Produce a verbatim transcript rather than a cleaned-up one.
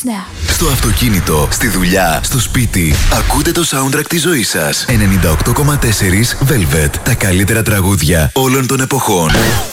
Snap. Στο αυτοκίνητο, στη δουλειά, στο σπίτι. Ακούτε το soundtrack της ζωής σας. ενενήντα οκτώ κόμμα τέσσερα Velvet. Τα καλύτερα τραγούδια όλων των εποχών.